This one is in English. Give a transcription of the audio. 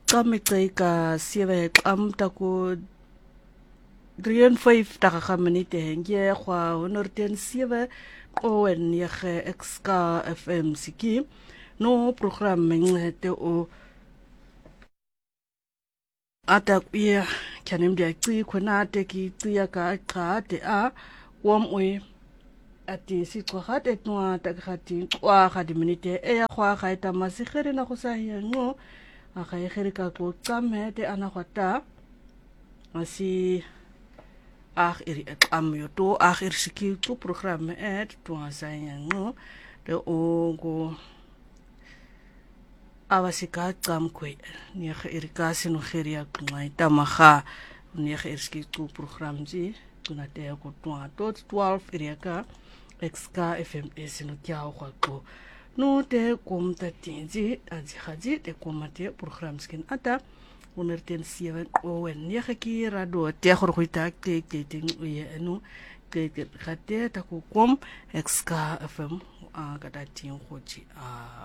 qameceka sieve qamtaku 3 daga gaminite hengye kwa 107 qowen yege exka FM siki no program ngete o ata kuya kyanem dia tsi khonate ki tsiya ka qate a womwe ati si qhate twa ta khati qwa khadi minute e ya khwa khaita masigere na go sa yengo a ga egere ka go tsamete ana khata asi ag iri am yo to ag ir siki to program et twa sa yengo de ongo awasika tsam kwe ni ge iri ka sino geria kmai tamaga ni ge ir siki to program ji tuna te ko twa tot 12 iri ka exka FMS no kyao kwa no te kom ta tinji aji te komate program skin ata 107 owen ni ki rado te khorkhita te ye no te khate ta ko kom exka FM ga ta tin khoji a